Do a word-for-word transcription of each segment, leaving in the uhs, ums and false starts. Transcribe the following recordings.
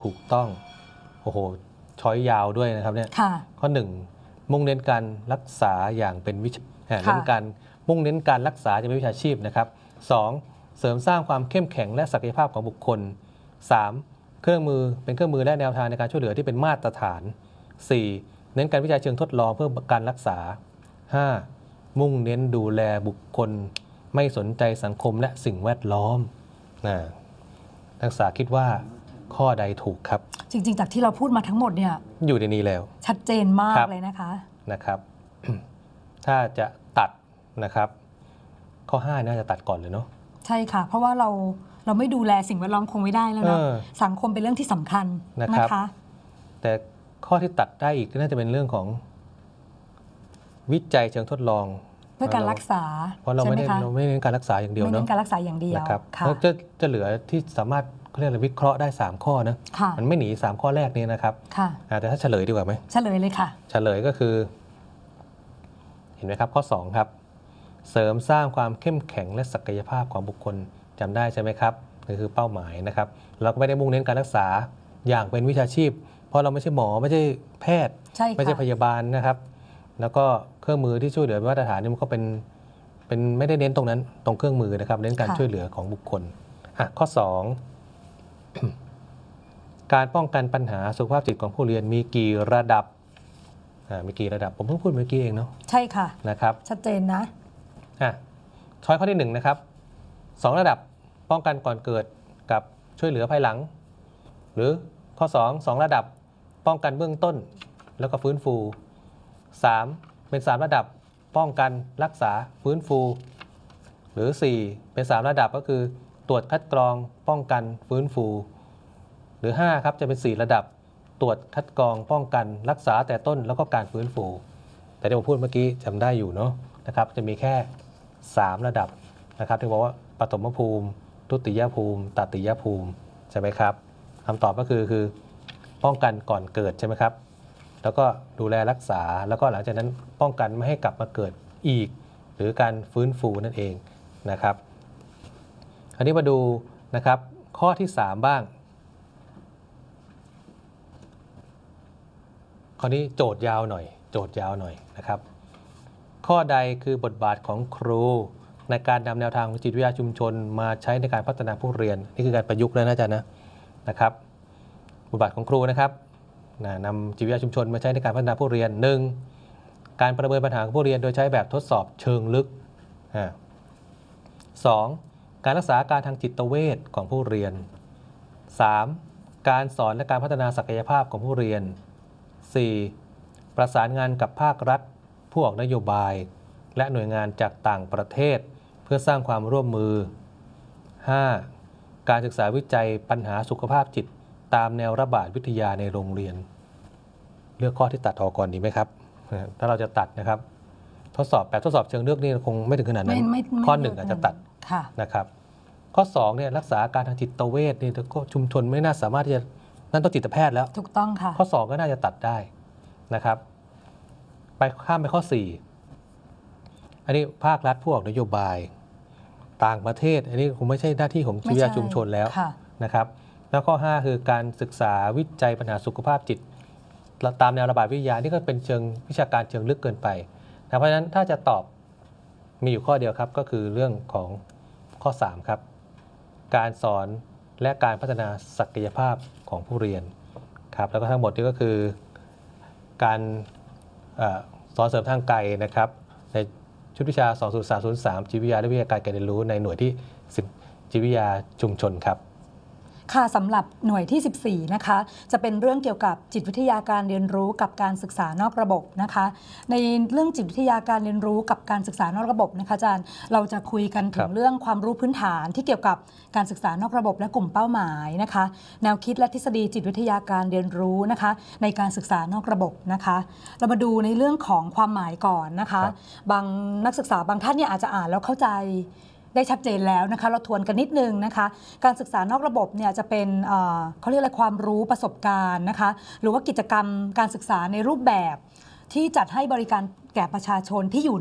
ถูกต้องโอ้โหช้อยยาวด้วยนะครับเนี่ยข้อหนึ่งมุ่งเน้นการรักษาอย่างเป็นวิชาเน้นการมุ่งเน้นการรักษาจะเป็นวิชาชีพนะครับสองเสริมสร้างความเข้มแข็งและศักยภาพของบุคคลสามเครื่องมือเป็นเครื่องมือและแนวทางในการช่วยเหลือที่เป็นมาตรฐานสี่เน้นการวิจัยเชิงทดลองเพื่อการรักษาห้ามุ่งเน้นดูแลบุคคลไม่สนใจสังคมและสิ่งแวดล้อมนะนักศึกษาคิดว่าข้อใดถูกครับจริงๆจากที่เราพูดมาทั้งหมดเนี่ยอยู่ในนี้แล้วชัดเจนมากเลยนะคะนะครับ ถ้าจะตัดนะครับข้อห้าน่าจะตัดก่อนเลยเนาะใช่ค่ะเพราะว่าเราเราไม่ดูแลสิ่งแวดล้อมคงไม่ได้แล้วเนาะสังคมเป็นเรื่องที่สำคัญนะคะแต่ข้อที่ตัดได้อีกน่าจะเป็นเรื่องของวิจัยเชิงทดลองเพื่อการรักษาเพราะเราไม่ได้เราไม่เน้นการรักษาอย่างเดียวเนาะไม่เน้นการรักษาอย่างเดียวนะครับแล้วจะจะเหลือที่สามารถเขาเรียกอะไรวิเคราะห์ได้สามข้อนะมันไม่หนีสามข้อแรกนี้นะครับแต่ถ้าเฉลยดีกว่าไหมเฉลยเลยค่ะเฉลยก็คือเห็นไหมครับข้อสองครับเสริมสร้างความเข้มแข็งและศักยภาพของบุคคลจำได้ใช่ไหมครับนี่คือเป้าหมายนะครับเราก็ไม่ได้มุ่งเน้นการรักษาอย่างเป็นวิชาชีพเพราะเราไม่ใช่หมอไม่ใช่แพทย์ไม่ใช่พยาบาลนะครับแล้วก็เครื่องมือที่ช่วยเหลือมาตรฐานนี่มันก็เป็นเป็นไม่ได้เน้นตรงนั้นตรงเครื่องมือนะครับเน้นการช่วยเหลือของบุคคลอ่ะข้อสองการป้องกันปัญหาสุขภาพจิตของผู้เรียนมีกี่ระดับมีกี่ระดับผมเพิ่งพูดเมื่อกี้เองเนาะใช่ค่ะนะครับชัดเจนนะอ่ะช้อยข้อที่หนึ่งนะครับสองระดับป้องกันก่อนเกิดกับช่วยเหลือภายหลังหรือข้อสองสองระดับป้องกันเบื้องต้นแล้วก็ฟื้นฟูสามเป็นสามระดับป้องกันรักษาฟื้นฟูหรือสี่เป็นสามระดับก็คือตรวจคัดกรองป้องกันฟื้นฟูหรือห้าครับจะเป็นสี่ระดับตรวจคัดกรองป้องกันรักษาแต่ต้นแล้วก็การฟื้นฟูแต่ที่ผมพูดเมื่อกี้จำได้อยู่เนาะนะครับจะมีแค่สามระดับนะครับที่บอกว่าปฐมภูมิทุติยภูมิตติยภูมิใช่ไหมครับคำตอบก็คือคือป้องกันก่อนเกิดใช่ไหมครับแล้วก็ดูแลรักษาแล้วก็หลังจากนั้นป้องกันไม่ให้กลับมาเกิดอีกหรือการฟื้นฟูนั่นเองนะครับคราวนี้มาดูนะครับข้อที่สามบ้างข้อนี้โจทย์ยาวหน่อยโจทย์ยาวหน่อยนะครับข้อใดคือบทบาทของครูในการนำแนวทางจิตวิทยาชุมชนมาใช้ในการพัฒนาผู้เรียนนี่คือการประยุกต์แล้วนะอาจารย์นะนะครับบทบาทของครูนะครับนำจิตวิทยาชุมชนมาใช้ในการพัฒนาผู้เรียนหนึ่งการประเมินปัญหาของผู้เรียนโดยใช้แบบทดสอบเชิงลึกสองการรักษาอาการทางจิตเวชของผู้เรียนสามการสอนและการพัฒนาศักยภาพของผู้เรียนสี่ประสานงานกับภาครัฐผู้ออกนโยบายและหน่วยงานจากต่างประเทศเพื่อสร้างความร่วมมือห้าการศึกษาวิจัยปัญหาสุขภาพจิตตามแนวระบาดวิทยาในโรงเรียนเลือกข้อที่ตัดออกก่อนดีไหมครับถ้าเราจะตัดนะครับทดสอบแบบทดสอบเชิงลึกนี่คงไม่ถึงขนาดนั้นข้อหนึ่งอาจจะตัดนะครับข้อสองเนี่ยรักษาการทางจิตเวชนี่ชุมชนไม่น่าสามารถที่จะนั่นต้องจิตแพทย์แล้วถูกต้องค่ะข้อสองก็น่าจะตัดได้นะครับไปข้ามไปข้อสี่อันนี้ภาครัฐผู้ออกนโยบายต่างประเทศอันนี้คงไม่ใช่หน้าที่ของจิตวิทยาชุมชนแล้วนะครับแล้วข้อห้าคือการศึกษาวิจัยปัญหาสุขภาพจิตตามแนวระบาดวิทยานี่ก็เป็นเชิงวิชาการเชิงลึกเกินไปนะเพราะฉะนั้นถ้าจะตอบมีอยู่ข้อเดียวครับก็คือเรื่องของข้อสามครับการสอนและการพัฒนาศักยภาพของผู้เรียนครับแล้วก็ทั้งหมดนี้ก็คือการสอนเสริมทางไกลนะครับในชุดวิชา สองศูนย์สามศูนย์สาม จิตวิทยาและวิทยาการการเรียนรู้ในหน่วยที่สิบจิตวิทยาชุมชนครับค่ะสำหรับหน่วยที่สิบสี่นะคะจะเป็นเรื่องเกี่ยวกับจิตวิทยาการเรียนรู้กับการศึกษานอกระบบนะคะในเรื่องจิตวิทยาการเรียนรู้กับการศึกษานอกระบบนะคะอาจารย์เราจะคุยกันถึงเรื่องความรู้พื้นฐานที่เกี่ยวกับการศึกษานอกระบบและกลุ่มเป้าหมายนะคะแนวคิดและทฤษฎีจิตวิทยาการเรียนรู้นะคะในการศึกษานอกระบบนะคะเรามาดูในเรื่องของความหมายก่อนนะคะบางนักศึกษาบางท่านเนี่ยอาจจะอ่านแล้วเข้าใจได้ชัดเจนแล้วนะคะเราทวนกันนิดนึงนะคะการศึกษานอกระบบเนี่ยจะเป็นเขาเรียกอะไรความรู้ประสบการณ์นะคะหรือว่ากิจกรรมการศึกษาในรูปแบบที่จัดให้บริการแก่ประชาชนที่อยู่นอก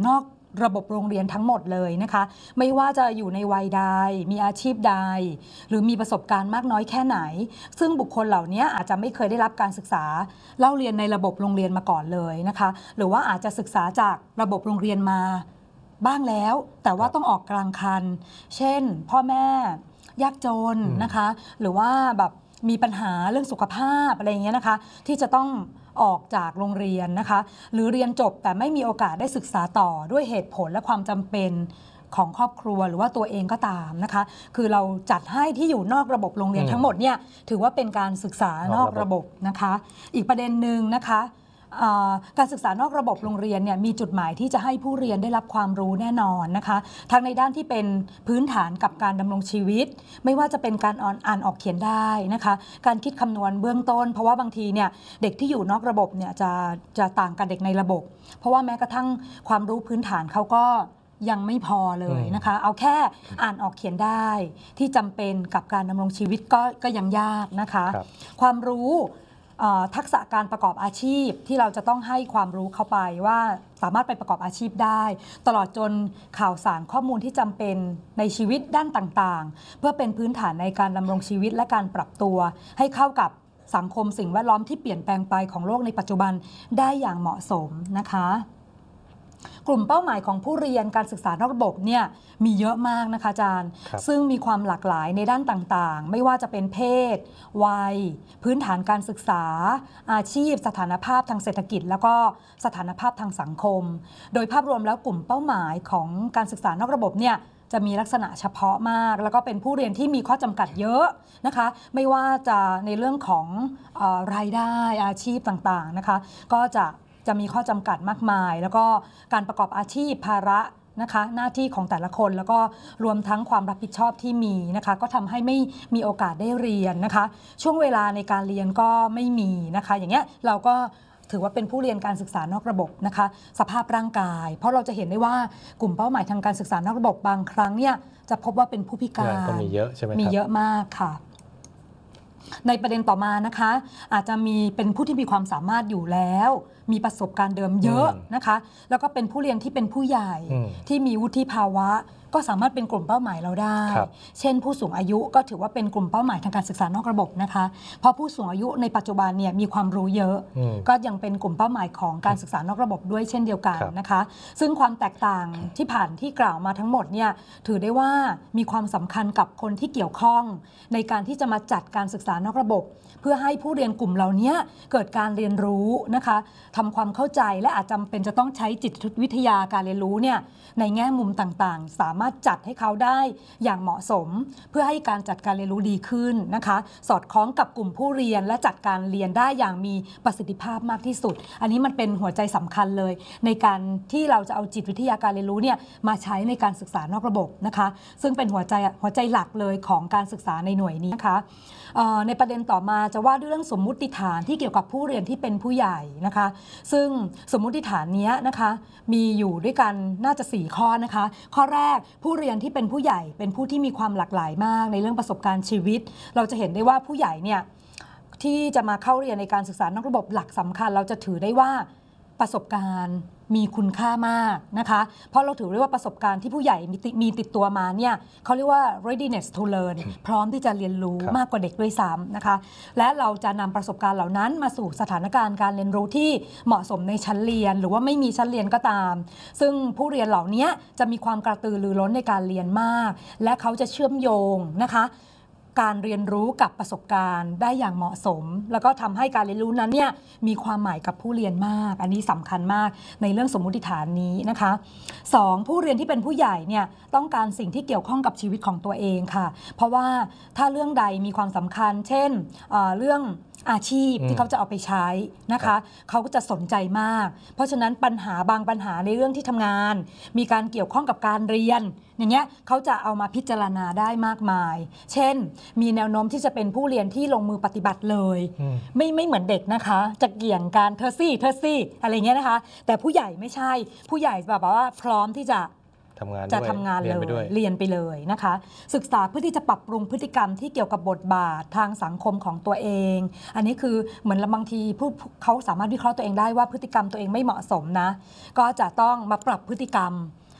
ระบบโรงเรียนทั้งหมดเลยนะคะไม่ว่าจะอยู่ในวัยใดมีอาชีพใดหรือมีประสบการณ์มากน้อยแค่ไหนซึ่งบุคคลเหล่านี้อาจจะไม่เคยได้รับการศึกษาเล่าเรียนในระบบโรงเรียนมาก่อนเลยนะคะหรือว่าอาจจะศึกษาจากระบบโรงเรียนมาบ้างแล้วแต่ว่าต้องออกกลางคันเช่นพ่อแม่ยากจนนะคะหรือว่าแบบมีปัญหาเรื่องสุขภาพอะไรอย่างเงี้ยนะคะที่จะต้องออกจากโรงเรียนนะคะหรือเรียนจบแต่ไม่มีโอกาสได้ศึกษาต่อด้วยเหตุผลและความจำเป็นของครอบครัวหรือว่าตัวเองก็ตามนะคะคือเราจัดให้ที่อยู่นอกระบบโรงเรียนทั้งหมดเนี่ยถือว่าเป็นการศึกษานอกระบบนะคะอีกประเด็นหนึ่งนะคะการศึกษานอกระบบโรงเรียนเนี่ยมีจุดหมายที่จะให้ผู้เรียนได้รับความรู้แน่นอนนะคะทั้งในด้านที่เป็นพื้นฐานกับการดำรงชีวิตไม่ว่าจะเป็นการอ่านออกเขียนได้นะคะการคิดคำนวณเบื้องต้นเพราะว่าบางทีเนี่ยเด็กที่อยู่นอกระบบเนี่ยจะจะต่างกับเด็กในระบบเพราะว่าแม้กระทั่งความรู้พื้นฐานเขาก็ยังไม่พอเลยนะคะเอาแค่อ่านออกเขียนได้ที่จำเป็นกับการดำรงชีวิตก็ก็ยังยากนะคะความรู้ทักษะการประกอบอาชีพที่เราจะต้องให้ความรู้เข้าไปว่าสามารถไปประกอบอาชีพได้ตลอดจนข่าวสารข้อมูลที่จำเป็นในชีวิตด้านต่างๆเพื่อเป็นพื้นฐานในการดำรงชีวิตและการปรับตัวให้เข้ากับสังคมสิ่งแวดล้อมที่เปลี่ยนแปลงไปของโลกในปัจจุบันได้อย่างเหมาะสมนะคะกลุ่มเป้าหมายของผู้เรียนการศึกษานอกระบบเนี่ยมีเยอะมากนะคะอาจารย์ซึ่งมีความหลากหลายในด้านต่างๆไม่ว่าจะเป็นเพศวัยพื้นฐานการศึกษาอาชีพสถานภาพทางเศรษฐกิจแล้วก็สถานภาพทางสังคมโดยภาพรวมแล้วกลุ่มเป้าหมายของการศึกษานอกระบบเนี่ยจะมีลักษณะเฉพาะมากแล้วก็เป็นผู้เรียนที่มีข้อจำกัดเยอะนะคะไม่ว่าจะในเรื่องของเอ่อรายได้อาชีพต่างๆนะคะก็จะจะมีข้อจำกัดมากมายแล้วก็การประกอบอาชีพภาระนะคะหน้าที่ของแต่ละคนแล้วก็รวมทั้งความรับผิดชอบที่มีนะคะก็ทำให้ไม่มีโอกาสได้เรียนนะคะช่วงเวลาในการเรียนก็ไม่มีนะคะอย่างเงี้ยเราก็ถือว่าเป็นผู้เรียนการศึกษานอกระบบนะคะสภาพร่างกายเพราะเราจะเห็นได้ว่ากลุ่มเป้าหมายทางการศึกษานอกระบบบางครั้งเนี่ยจะพบว่าเป็นผู้พิการก็มีเยอะใช่ไหมครับมีเยอะมากค่ะในประเด็นต่อมานะคะอาจจะมีเป็นผู้ที่มีความสามารถอยู่แล้วมีประสบการณ์เดิมเยอะนะคะแล้วก็เป็นผู้เรียนที่เป็นผู้ใหญ่ที่มีวุฒิภาวะก็สามารถเป็นกลุ่มเป้าหมายเราได้เช่นผู้สูงอายุก็ถือว่าเป็นกลุ่มเป้าหมายทางการศึกษานอกระบบนะคะเพราะผู้สูงอายุในปัจจุบันเนี่ยมีความรู้เยอะก็ยังเป็นกลุ่มเป้าหมายของการศึกษานอกระบบด้วยเช่นเดียวกันนะคะซึ่งความแตกต่างที่ผ่านที่กล่าวมาทั้งหมดเนี่ยถือได้ว่ามีความสำคัญกับคนที่เกี่ยวข้องในการที่จะมาจัดการศึกษานอกระบบเพื่อให้ผู้เรียนกลุ่มเหล่านี้เกิดการเรียนรู้นะคะทำความเข้าใจและอาจจำเป็นจะต้องใช้จิตวิทยาการเรียนรู้เนี่ยในแง่มุมต่างๆสามารถจัดให้เขาได้อย่างเหมาะสมเพื่อให้การจัดการเรียนรู้ดีขึ้นนะคะสอดคล้องกับกลุ่มผู้เรียนและจัดการเรียนได้อย่างมีประสิทธิภาพมากที่สุดอันนี้มันเป็นหัวใจสำคัญเลยในการที่เราจะเอาจิตวิทยาการเรียนรู้เนี่ยมาใช้ในการศึกษานอกระบบนะคะซึ่งเป็นหัวใจหัวใจหลักเลยของการศึกษาในหน่วยนี้นะคะในประเด็นต่อมาจะว่าด้วยเรื่องสมมุติฐานที่เกี่ยวกับผู้เรียนที่เป็นผู้ใหญ่นะคะซึ่งสมมุติฐานนี้นะคะมีอยู่ด้วยกันน่าจะสี่ข้อนะคะข้อแรกผู้เรียนที่เป็นผู้ใหญ่เป็นผู้ที่มีความหลากหลายมากในเรื่องประสบการณ์ชีวิตเราจะเห็นได้ว่าผู้ใหญ่เนี่ยที่จะมาเข้าเรียนในการศึกษานอกระบบหลักสำคัญเราจะถือได้ว่าประสบการณ์มีคุณค่ามากนะคะเพราะเราถือได้ว่าประสบการณ์ที่ผู้ใหญ่มีมีติดตัวมาเนี่ยเขาเรียกว่า readiness to learn พร้อมที่จะเรียนรู้มากกว่าเด็กด้วยซ้ำนะคะและเราจะนำประสบการณ์เหล่านั้นมาสู่สถานการณ์การเรียนรู้ที่เหมาะสมในชั้นเรียนหรือว่าไม่มีชั้นเรียนก็ตามซึ่งผู้เรียนเหล่านี้จะมีความกระตือรือร้นในการเรียนมากและเขาจะเชื่อมโยงนะคะการเรียนรู้กับประสบการณ์ได้อย่างเหมาะสมแล้วก็ทำให้การเรียนรู้นั้นเนี่ยมีความหมายกับผู้เรียนมากอันนี้สำคัญมากในเรื่องสมมุติฐานนี้นะคะสองผู้เรียนที่เป็นผู้ใหญ่เนี่ยต้องการสิ่งที่เกี่ยวข้องกับชีวิตของตัวเองค่ะเพราะว่าถ้าเรื่องใดมีความสำคัญเช่นเอ่อเรื่องอาชีพที่เขาจะเอาไปใช้นะคะเขาก็จะสนใจมากเพราะฉะนั้นปัญหาบางปัญหาในเรื่องที่ทำงานมีการเกี่ยวข้องกับการเรียนอย่างเงี้ยเขาจะเอามาพิจารณาได้มากมายเช่นมีแนวโน้มที่จะเป็นผู้เรียนที่ลงมือปฏิบัติเลยไม่ไม่เหมือนเด็กนะคะจะเกี่ยงการเธอซี่เธอซี่อะไรเงี้ยนะคะแต่ผู้ใหญ่ไม่ใช่ผู้ใหญ่แบบว่าพร้อมที่จะทำงานจะทำงานเลยเรียนไปเลยนะคะศึกษาเพื่อที่จะปรับปรุงพฤติกรรมที่เกี่ยวกับบทบาททางสังคมของตัวเองอันนี้คือเหมือนบางทีผู้เขาสามารถวิเคราะห์ตัวเองได้ว่าพฤติกรรมตัวเองไม่เหมาะสมนะก็จะต้องมาปรับพฤติกรรม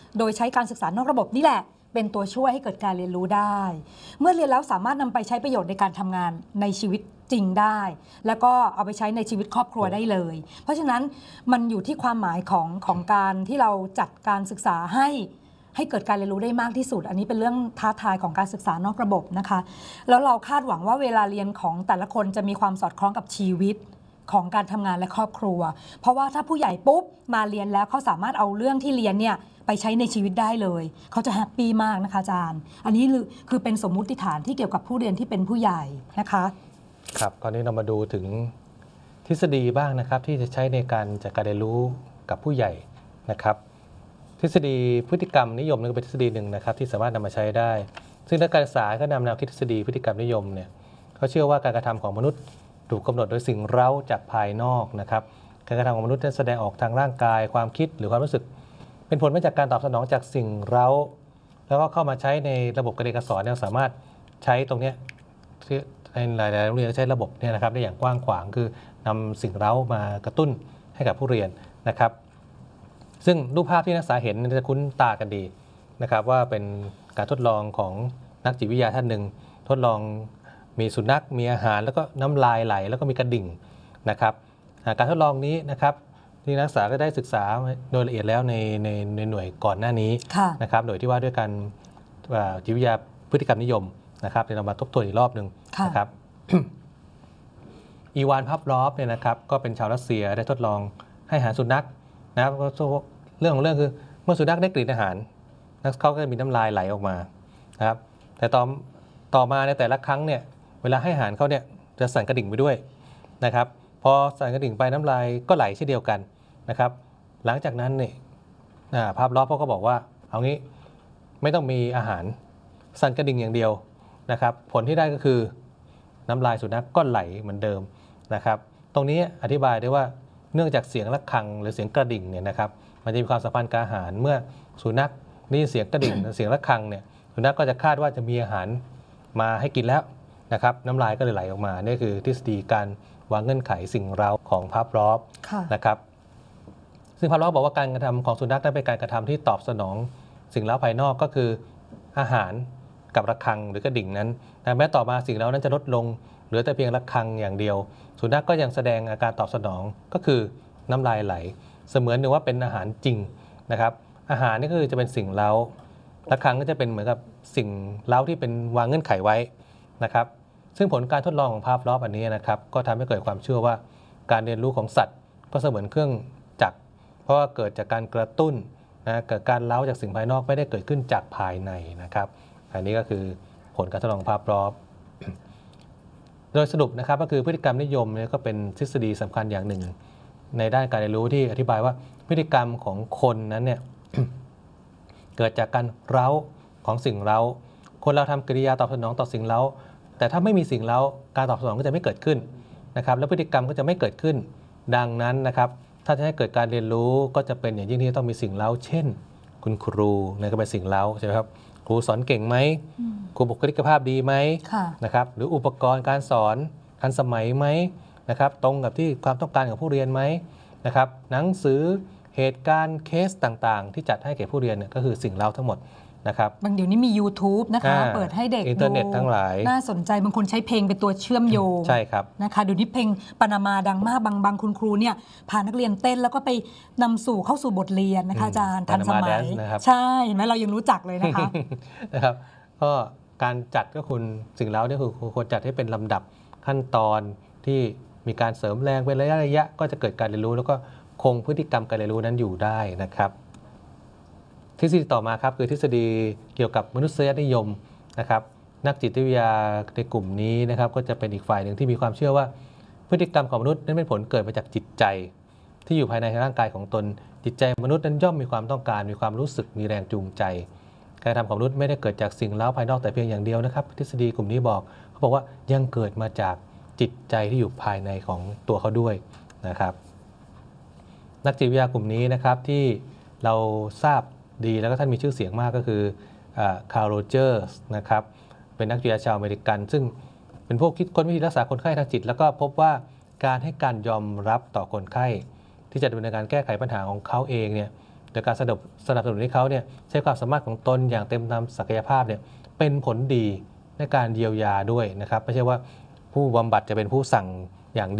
โดยใช้การศึกษานอกระบบนี่แหละเป็นตัวช่วยให้เกิดการเรียนรู้ได้ เมื่อเรียนแล้วสามารถนำไปใช้ประโยชน์ในการทำงานในชีวิตจริงได้ แล้วก็เอาไปใช้ในชีวิตครอบครัวได้เลย เพราะฉะนั้นมันอยู่ที่ความหมายของของการที่เราจัดการศึกษาให้ให้เกิดการเรียนรู้ได้มากที่สุด อันนี้เป็นเรื่องท้าทายของการศึกษานอกระบบนะคะแล้วเราคาดหวังว่าเวลาเรียนของแต่ละคนจะมีความสอดคล้องกับชีวิตของการทำงานและครอบครัวเพราะว่าถ้าผู้ใหญ่ปุ๊บมาเรียนแล้วเขาสามารถเอาเรื่องที่เรียนเนี่ยไปใช้ในชีวิตได้เลยเขาจะแฮปปี้มากนะคะอาจารย์อันนี้คือเป็นสมมุติฐานที่เกี่ยวกับผู้เรียนที่เป็นผู้ใหญ่นะคะครับคราวนี้เรามาดูถึงทฤษฎีบ้างนะครับที่จะใช้ในการจัดการเรียนรู้กับผู้ใหญ่นะครับทฤษฎีพฤติกรรมนิยมนี่ก็เป็นทฤษฎีหนึ่งนะครับที่สามารถนำมาใช้ได้ซึ่งนักการศึกษาก็นำแนวคิดทฤษฎีพฤติกรรมนิยมเนี่ยเขาเชื่อว่าการกระทำของมนุษย์ถูกกำหนดโดยสิ่งเร้าจากภายนอกนะครับการกระทำของมนุษย์แสดงออกทางร่างกายความคิดหรือความรู้สึกเป็นผลมาจากการตอบสนองจากสิ่งเร้าแล้วก็เข้ามาใช้ในระบบการเรียนการสอนเนี่ยสามารถใช้ตรงนี้ในหลายๆโรงเรียนใช้ระบบเนี่ยนะครับได้อย่างกว้างขวางคือนำสิ่งเร้ามากระตุ้นให้กับผู้เรียนนะครับซึ่งรูปภาพที่นักศึกษาเห็นจะคุ้นตากันดีนะครับว่าเป็นการทดลองของนักจิตวิทยาท่านหนึ่งทดลองมีสุนัขมีอาหารแล้วก็น้ำลายไหลแล้วก็มีกระดิ่งนะครับการทดลองนี้นะครับที่นักศึกษาก็ได้ศึกษาโดยละเอียดแล้วในในในหน่วยก่อนหน้านี้นะครับโดยที่ว่าด้วยการจิตวิทยาพฤติกรรมนิยมนะครับเดี๋ยวเรามาทบทวนอีกรอบหนึ่งนะครับ อีวานพับลอฟเนี่ยนะครับก็เป็นชาวรัสเซียได้ทดลองให้อาหารสุนัขนะครับเรื่องของเรื่องคือเมื่อสุนัขได้กลิ่นอาหารเขาก็จะมีน้ำลายไหลออกมานะครับแต่ต่อต่อมาในแต่ละครั้งเนี่ยเวลาให้อาหารเขาเนี่ยจะสั่นกระดิ่งไปด้วยนะครับพอสั่นกระดิ่งไปน้ำลายก็ไหลเช่นเดียวกันนะครับหลังจากนั้นเนี่ยภาพลอฟเขาก็บอกว่าเอางี้ไม่ต้องมีอาหารสั่นกระดิ่งอย่างเดียวนะครับผลที่ได้ก็คือน้ำลายสุนัขก็ไหลเหมือนเดิมนะครับตรงนี้อธิบายได้ว่าเนื่องจากเสียงระฆังหรือเสียงกระดิ่งเนี่ยนะครับมันจะมีความสัมพันธ์กับอาหารเมื่อสุนัขได้ยินเสียงกระดิ่ง เสียงระฆังเนี่ยสุนัขก็จะคาดว่าจะมีอาหารมาให้กินแล้วนะครับน้ำลายก็เลยไหลออกมานี่คือทฤษฎีการวางเงื่อนไขสิ่งเร้าของพาฟลอฟนะครับซึ่งพาฟลอฟบอกว่าการกระทำของสุนัขนั้นเป็นการกระทำที่ตอบสนองสิ่งเร้าภายนอกก็คืออาหารกับระฆังหรือกระดิ่งนั้นแต่แม้ต่อมาสิ่งเร้านั้นจะลดลงเหลือแต่เพียงระฆังอย่างเดียวสุนัขก็ยังแสดงอาการตอบสนองก็คือน้ำลายไหลเสมือนหนึ่งว่าเป็นอาหารจริงนะครับอาหารนี่คือจะเป็นสิ่งเร้าระฆังก็จะเป็นเหมือนกับสิ่งเร้าที่เป็นวางเงื่อนไขไว้นะครับซึ่งผลการทดลองของพาฟลอฟอันนี้นะครับก็ทำให้เกิดความเชื่อว่าการเรียนรู้ของสัตว์ก็เสมือนเครื่องจักรเพราะว่าเกิดจากการกระตุ้นนะเกิดการเร้าจากสิ่งภายนอกไม่ได้เกิดขึ้นจากภายในนะครับอันนี้ก็คือผลการทดลองพาฟลอฟโดยสรุปนะครับก็คือพฤติกรรมนิยมเนี่ยก็เป็นทฤษฎีสำคัญอย่างหนึ่งในด้านการเรียนรู้ที่อธิบายว่าพฤติกรรมของคนนั้นเนี่ย เกิดจากการเร้าของสิ่งเร้าคนเราทำกิริยาตอบสนองต่อสิ่งเร้าแต่ถ้าไม่มีสิ่งเร้าการตอบสนองก็จะไม่เกิดขึ้นนะครับและพฤติกรรมก็จะไม่เกิดขึ้นดังนั้นนะครับถ้าจะให้เกิดการเรียนรู้ก็จะเป็นอย่างยิ่งที่ต้องมีสิ่งเร้าเช่นคุณครูเนี่ยก็เป็นสิ่งเร้าใช่ไหมครับครูสอนเก่งไหมครูบุคลิกภาพดีไหมนะครับหรืออุปกรณ์การสอนทันสมัยไหมนะครับตรงกับที่ความต้องการของผู้เรียนไหมนะครับหนังสือเหตุการณ์เคสต่างๆที่จัดให้แก่ผู้เรียนเนี่ยก็คือสิ่งเร้าทั้งหมดนะครับบางเดี๋ยวนี้มี YouTube นะคะเปิดให้เด็กอินเทอร์เน็ตทั้งหลายน่าสนใจบางคนใช้เพลงเป็นตัวเชื่อมโยงใช่ครับนะคะเดี๋ยวนี้เพลงปานามาดังมากบางบางคุณครูเนี่ยพานักเรียนเต้นแล้วก็ไปนำสู่เข้าสู่บทเรียนนะคะอาจารย์ทันสมัยใช่เห็นไหมเรายังรู้จักเลยนะคะนะครับก็การจัดก็คุณสิ่งเร้าเนี่ยคือควรจัดให้เป็นลำดับขั้นตอนที่มีการเสริมแรงเป็นระยะระยะก็จะเกิดการเรียนรู้แล้วก็คงพฤติกรรมการเรียนรู้นั้นอยู่ได้นะครับทฤษฎีต่อมาครับคือทฤษฎีเกี่ยวกับมนุษยนิยมนะครับนักจิตวิทยาในกลุ่มนี้นะครับก็จะเป็นอีกฝ่ายหนึ่งที่มีความเชื่อว่าพฤติกรรมของมนุษย์นั้นเป็นผลเกิดมาจากจิตใจที่อยู่ภายในร่างกายของตนจิตใจมนุษย์นั้นย่อมมีความต้องการมีความรู้สึกมีแรงจูงใจการทำของมนุษย์ไม่ได้เกิดจากสิ่งเร้าภายนอกแต่เพียงอย่างเดียวนะครับทฤษฎีกลุ่มนี้บอกเขาบอกว่ายังเกิดมาจากจิตใจที่อยู่ภายในของตัวเขาด้วยนะครับนักจิตวิทยากลุ่มนี้นะครับที่เราทราบดีแล้วก็ท่านมีชื่อเสียงมากก็คือคาร์ล โรเจอร์สนะครับเป็นนักจิตวิทยาชาวอเมริกันซึ่งเป็นพวกคิดค้นวิธีรักษาคนไข้ทางจิตแล้วก็พบว่าการให้การยอมรับต่อคนไข้ที่จะดำเนินการแก้ไขปัญหาของเขาเองเนี่ยโดยการสนับสนับสนุนให้เขาเนี่ยใช้ความสามารถของตนอย่างเต็มตามศักยภาพเนี่ยเป็นผลดีในการเยียวยาด้วยนะครับไม่ใช่ว่าผู้บำบัดจะเป็นผู้สั่งอย่าง